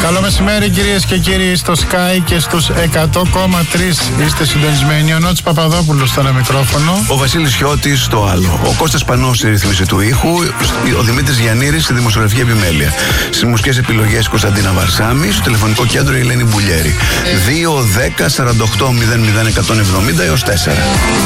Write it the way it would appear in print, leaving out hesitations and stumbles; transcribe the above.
Καλό μεσημέρι κυρίες και κύριοι στο Sky και στους 100,3 είστε συντονισμένοι. Ο Νότης Παπαδόπουλος στο ένα μικρόφωνο. Ο Βασίλης Χιώτης στο άλλο. Ο Κώστας Πανός στη ρύθμιση του ήχου. Ο Δημήτρης Γιαννήρης στη δημοσιογραφική επιμέλεια. Στις μουσικές επιλογές Κωνσταντίνα Βαρσάμη. Στο τηλεφωνικό κέντρο η Ελένη Μπουλιέρη. 2-10-48-00-170 έως 4.